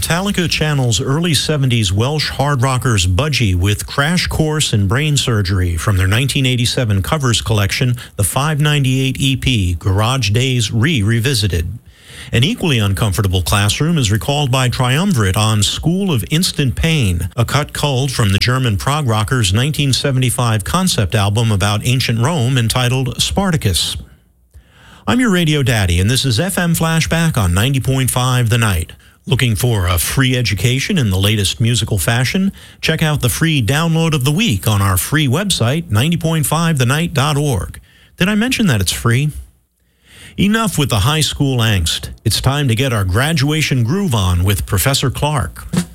Metallica channels early 70s Welsh hard rockers Budgie with Crash Course in Brain Surgery from their 1987 covers collection, the 598 EP, Garage Days Revisited. An equally uncomfortable classroom is recalled by Triumvirate on School of Instant Pain, a cut culled from the German prog rockers' 1975 concept album about ancient Rome entitled Spartacus. I'm your radio daddy, and this is FM Flashback on 90.5 The Night. Looking for a free education in the latest musical fashion? Check out the free download of the week on our free website, 90.5thenight.org. Did I mention that it's free? Enough with the high school angst. It's time to get our graduation groove on with Professor Clark.